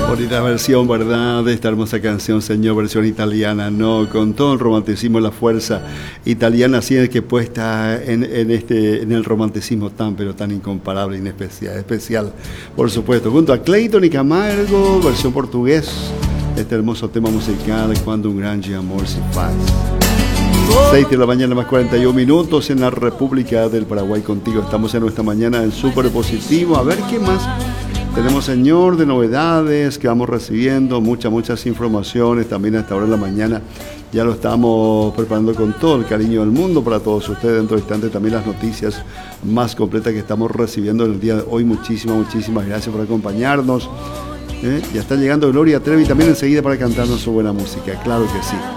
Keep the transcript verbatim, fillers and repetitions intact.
Bonita versión, ¿verdad? De esta hermosa canción, señor, versión italiana, ¿no? Con todo el romanticismo y la fuerza italiana, así es que puesta en, en, este, en el romanticismo tan, pero tan incomparable y especial, especial, por supuesto. Junto a Clayton y Camargo, versión portugués, este hermoso tema musical, Cuando un grande amor se faz. seis de la mañana más cuarenta y un minutos en la República del Paraguay contigo. Estamos en nuestra mañana en Súper Positivo. A ver qué más tenemos, señor, de novedades que vamos recibiendo. Muchas, muchas informaciones también a esta hora de la mañana. Ya lo estamos preparando con todo el cariño del mundo para todos ustedes. Dentro de instantes también las noticias más completas que estamos recibiendo en el día de hoy. Muchísimas, muchísimas gracias por acompañarnos. ¿Eh? Ya está llegando Gloria Trevi también enseguida para cantarnos su buena música. Claro que sí.